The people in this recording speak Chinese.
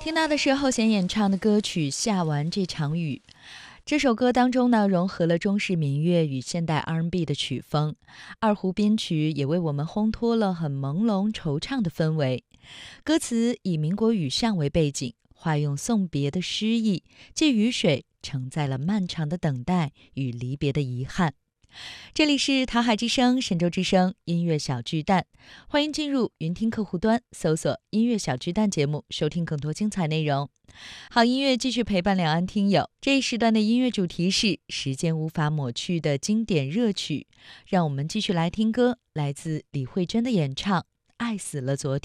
听到的是后弦演唱的歌曲《下完这场雨》。这首歌当中呢，融合了中式民乐与现代 R&B 的曲风，二胡编曲也为我们烘托了很朦胧惆怅的氛围。歌词以民国雨巷为背景，化用送别的诗意，借雨水承载了漫长的等待与离别的遗憾。这里是桃海之声、神州之声音乐小巨蛋，欢迎进入云听客户端，搜索音乐小巨蛋节目，收听更多精彩内容。好音乐继续陪伴两岸听友，这一时段的音乐主题是时间无法抹去的经典热曲，让我们继续来听歌，来自李慧珍的演唱《爱死了昨天》。